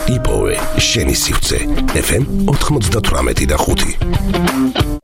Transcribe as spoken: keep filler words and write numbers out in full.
იპოვე შენი სივრცე. ეფ ემ ოთხმოცდათვრამეტი და ხუთი.